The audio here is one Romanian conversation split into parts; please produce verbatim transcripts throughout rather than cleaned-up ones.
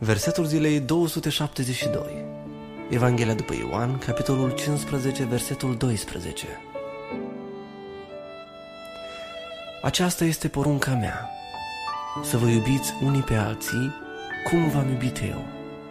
Versetul zilei două sute șaptezeci și doi. Evanghelia după Ioan, capitolul cincisprezece, versetul doisprezece. Aceasta este porunca mea, să vă iubiți unii pe alții, cum v-am iubit eu.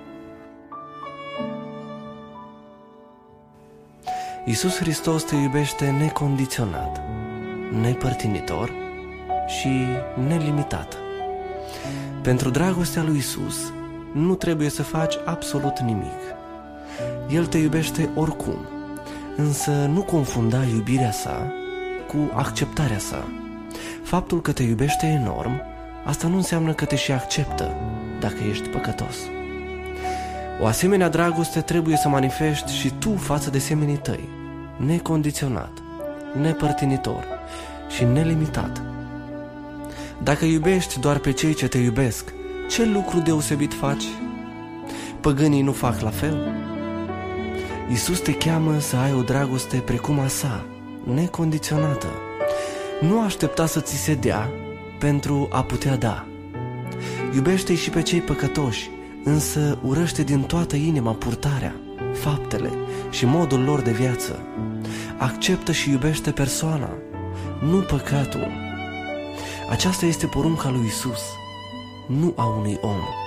Iisus Hristos te iubește necondiționat, nepărtinitor și nelimitat. Pentru dragostea lui Iisus nu trebuie să faci absolut nimic. El te iubește oricum, însă nu confunda iubirea sa cu acceptarea sa. Faptul că te iubește enorm, asta nu înseamnă că te și acceptă dacă ești păcătos. O asemenea dragoste trebuie să manifesti și tu față de semenii tăi, necondiționat, nepărtinitor și nelimitat. Dacă iubești doar pe cei ce te iubesc, ce lucru deosebit faci? Păgânii nu fac la fel? Iisus te cheamă să ai o dragoste precum a sa, necondiționată. Nu aștepta să ți se dea pentru a putea da. Iubește-i și pe cei păcătoși, însă urăște din toată inima purtarea, faptele și modul lor de viață. Acceptă și iubește persoana, nu păcatul. Aceasta este porunca lui Iisus, nu a unui om.